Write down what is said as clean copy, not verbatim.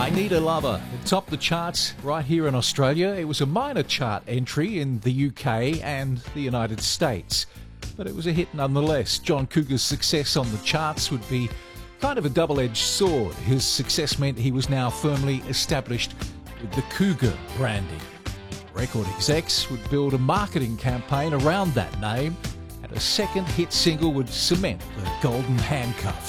I Need a Lover. It topped the charts right here in Australia. It was a minor chart entry in the UK and the United States, but it was a hit nonetheless. John Cougar's success on the charts would be kind of a double-edged sword. His success meant he was now firmly established with the Cougar branding. Record execs would build a marketing campaign around that name, and a second hit single would cement the golden handcuffs.